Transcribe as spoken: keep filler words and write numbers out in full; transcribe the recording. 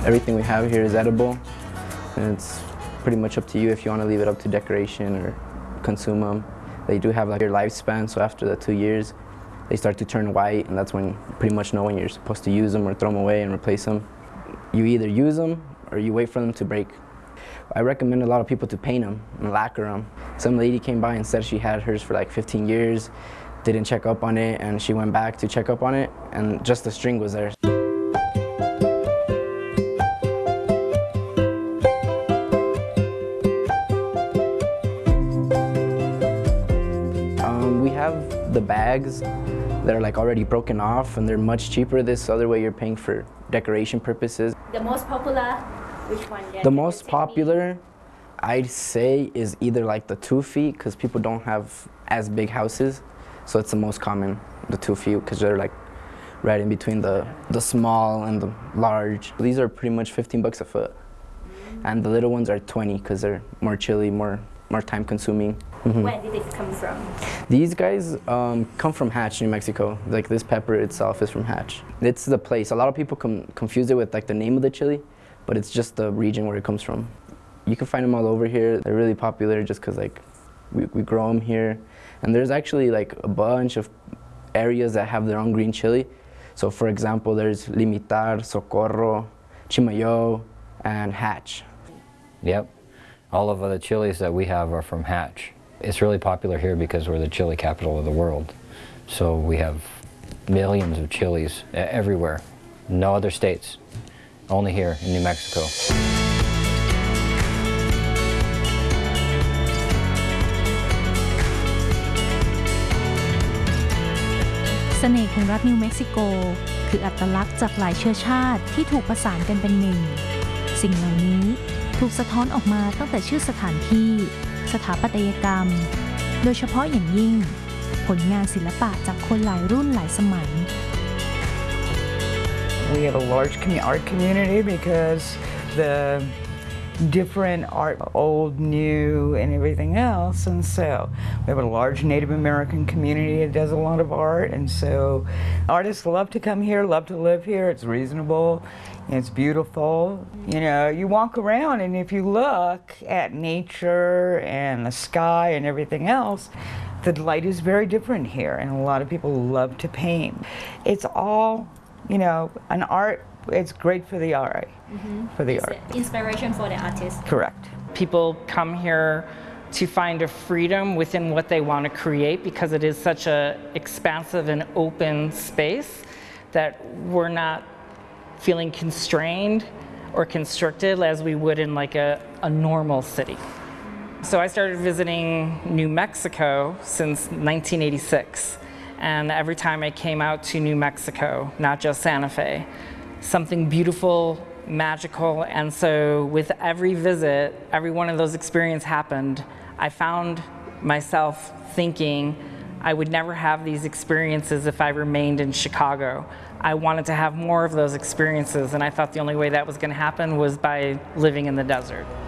Everything we have here is edible, and it's pretty much up to you if you want to leave it up to decoration or consume them. They do have like their lifespan, so after the two years, they start to turn white, and that's when you pretty much know when you're supposed to use them or throw them away and replace them. You either use them or you wait for them to break. I recommend a lot of people to paint them and lacquer them. Some lady came by and said she had hers for like fifteen years, didn't check up on it, and she went back to check up on it, and just the string was there. Um, we have the bags that are like already broken off, and they're much cheaper. This other way you're paying for decoration purposes. The most popular, which one? The most popular, I'd say, is either like the two feet, because people don't have as big houses, so it's the most common, the two feet, because they're like right in between the the small and the large. These are pretty much fifteen bucks a foot, and the little ones are twenty because they're more chilly, more more time consuming. Mm-hmm. Where did it come from? These guys um, come from Hatch, New Mexico. Like this pepper itself is from Hatch. It's the place. A lot of people com confuse it with like the name of the chili, but it's just the region where it comes from. You can find them all over here. They're really popular just because like we, we grow them here. And there's actually like a bunch of areas that have their own green chili. So for example, there's Limitar, Socorro, Chimayo, and Hatch. Yep. All of the chilies that we have are from Hatch. It's really popular here because we're the chili capital of the world. So we have millions of chilies everywhere. No other states. Only here in New Mexico. เสน่ห์ของรัฐนิวเม็กซิโกคืออัตลักษณ์จากหลายเชื้อชาติที่ถูกประสานกันเป็นหนึ่งสิ่งเหล่านี้ถูกสะท้อนออกมาตั้งแต่ชื่อสถานที่สถาปัตยกรรมโดยเฉพาะอย่างยิ่งผลงานศิลปะจากคนหลายรุ่นหลายสมัย We have a large art community because the different art, old, new, and everything else, and so we have a large Native American community that does a lot of art, and so artists love to come here, love to live here. It's reasonable, it's beautiful. You know, you walk around, and if you look at nature and the sky and everything else, the light is very different here, and a lot of people love to paint. It's all, you know, an art. It's great for the art, mm-hmm. for the it's art. Inspiration for the artist. Correct. People come here to find a freedom within what they want to create because it is such a expansive and open space that we're not feeling constrained or constricted as we would in like a, a normal city. So I started visiting New Mexico since nineteen eighty-six, and every time I came out to New Mexico, not just Santa Fe, something beautiful, magical, and so with every visit, every one of those experiences happened, I found myself thinking I would never have these experiences if I remained in Chicago. I wanted to have more of those experiences, and I thought the only way that was going to happen was by living in the desert.